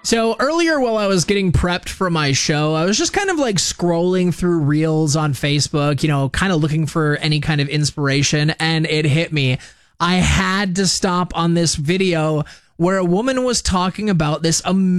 So earlier while I was getting prepped for my show, I was just kind of like scrolling through reels on Facebook, kind of looking for any kind of inspiration, and it hit me. I had to stop on this video where a woman was talking about this